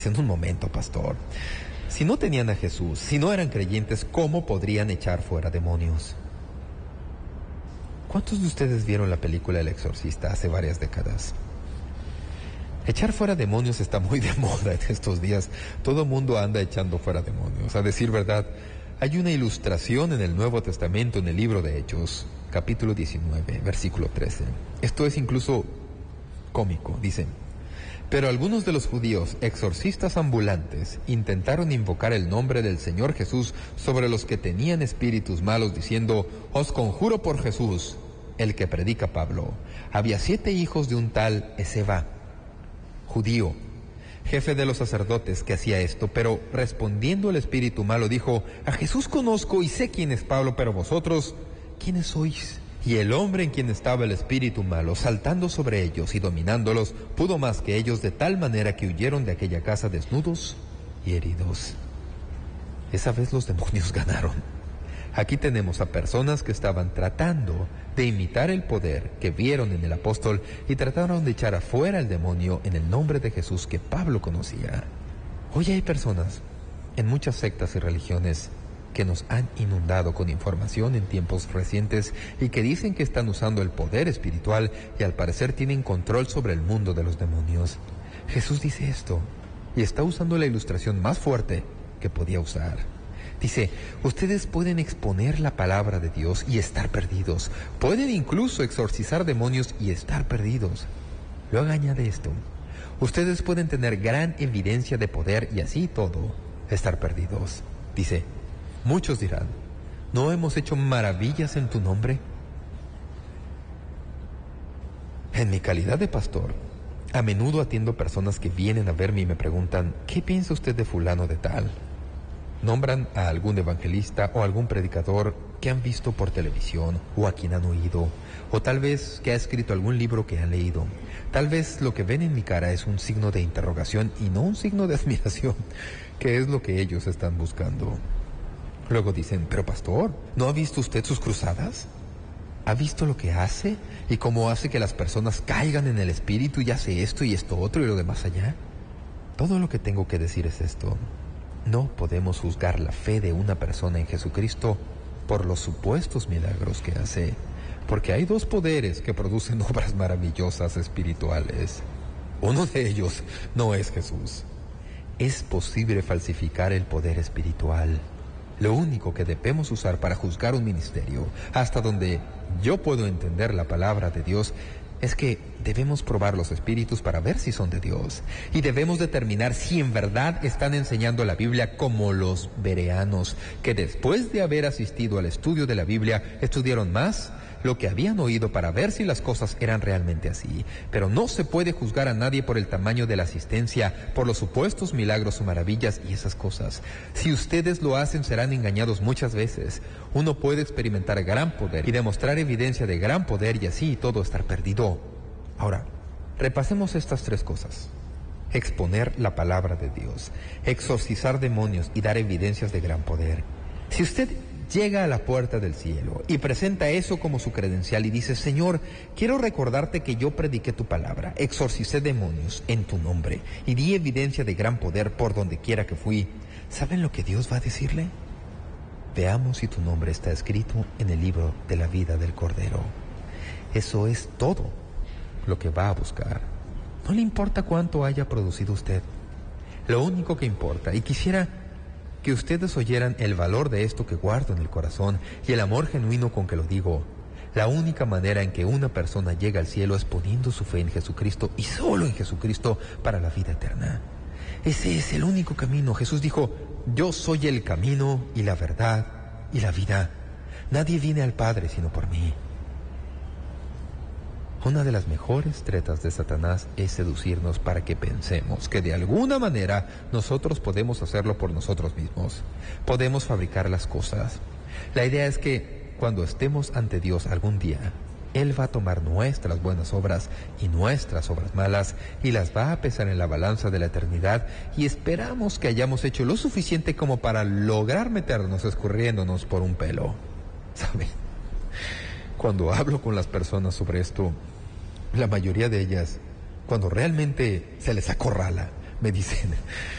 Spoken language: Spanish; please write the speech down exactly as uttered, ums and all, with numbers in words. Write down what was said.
En un momento, pastor, si no tenían a Jesús, si no eran creyentes, ¿cómo podrían echar fuera demonios? ¿Cuántos de ustedes vieron la película El Exorcista hace varias décadas? Echar fuera demonios está muy de moda en estos días. Todo mundo anda echando fuera demonios. A decir verdad, hay una ilustración en el Nuevo Testamento, en el libro de Hechos, capítulo diecinueve, versículo trece. Esto es incluso cómico, dice: pero algunos de los judíos, exorcistas ambulantes, intentaron invocar el nombre del Señor Jesús sobre los que tenían espíritus malos, diciendo: os conjuro por Jesús, el que predica Pablo. Había siete hijos de un tal Esceva, judío, jefe de los sacerdotes, que hacía esto, pero respondiendo el espíritu malo dijo: a Jesús conozco y sé quién es Pablo, pero vosotros, ¿quiénes sois? Y el hombre en quien estaba el espíritu malo, saltando sobre ellos y dominándolos, pudo más que ellos, de tal manera que huyeron de aquella casa desnudos y heridos. Esa vez los demonios ganaron. Aquí tenemos a personas que estaban tratando de imitar el poder que vieron en el apóstol y trataron de echar afuera el demonio en el nombre de Jesús que Pablo conocía. Hoy hay personas en muchas sectas y religiones que nos han inundado con información en tiempos recientes y que dicen que están usando el poder espiritual y al parecer tienen control sobre el mundo de los demonios. Jesús dice esto y está usando la ilustración más fuerte que podía usar. Dice: ustedes pueden exponer la palabra de Dios y estar perdidos. Pueden incluso exorcizar demonios y estar perdidos. Luego añade esto: ustedes pueden tener gran evidencia de poder y así todo estar perdidos. Dice: muchos dirán: ¿no hemos hecho maravillas en tu nombre? En mi calidad de pastor, a menudo atiendo personas que vienen a verme y me preguntan: ¿qué piensa usted de fulano de tal? Nombran a algún evangelista o algún predicador que han visto por televisión o a quien han oído, o tal vez que ha escrito algún libro que han leído. Tal vez lo que ven en mi cara es un signo de interrogación y no un signo de admiración, que es lo que ellos están buscando. Luego dicen: pero pastor, ¿no ha visto usted sus cruzadas? ¿Ha visto lo que hace? ¿Y cómo hace que las personas caigan en el espíritu y hace esto y esto otro y lo demás allá? Todo lo que tengo que decir es esto: no podemos juzgar la fe de una persona en Jesucristo por los supuestos milagros que hace, porque hay dos poderes que producen obras maravillosas espirituales. Uno de ellos no es Jesús. Es posible falsificar el poder espiritual. Lo único que debemos usar para juzgar un ministerio, hasta donde yo puedo entender la palabra de Dios, es que debemos probar los espíritus para ver si son de Dios. Y debemos determinar si en verdad están enseñando la Biblia, como los bereanos, que después de haber asistido al estudio de la Biblia, estudiaron más lo que habían oído para ver si las cosas eran realmente así. Pero no se puede juzgar a nadie por el tamaño de la asistencia, por los supuestos milagros o maravillas y esas cosas. Si ustedes lo hacen, serán engañados muchas veces. Uno puede experimentar gran poder y demostrar evidencia de gran poder y así todo estar perdido. Ahora, repasemos estas tres cosas: exponer la palabra de Dios, exorcizar demonios y dar evidencias de gran poder. Si usted llega a la puerta del cielo y presenta eso como su credencial y dice: Señor, quiero recordarte que yo prediqué tu palabra, exorcicé demonios en tu nombre y di evidencia de gran poder por donde quiera que fui, ¿saben lo que Dios va a decirle? Veamos si tu nombre está escrito en el libro de la vida del Cordero. Eso es todo lo que va a buscar. No le importa cuánto haya producido usted. Lo único que importa, y quisiera que ustedes oyeran el valor de esto que guardo en el corazón y el amor genuino con que lo digo: la única manera en que una persona llega al cielo es poniendo su fe en Jesucristo y solo en Jesucristo para la vida eterna. Ese es el único camino. Jesús dijo: yo soy el camino y la verdad y la vida. Nadie viene al Padre sino por mí. Una de las mejores tretas de Satanás es seducirnos para que pensemos que de alguna manera nosotros podemos hacerlo por nosotros mismos. Podemos fabricar las cosas. La idea es que cuando estemos ante Dios algún día, Él va a tomar nuestras buenas obras y nuestras obras malas y las va a pesar en la balanza de la eternidad, y esperamos que hayamos hecho lo suficiente como para lograr meternos escurriéndonos por un pelo. ¿Saben? Cuando hablo con las personas sobre esto, la mayoría de ellas, cuando realmente se les acorrala, me dicen.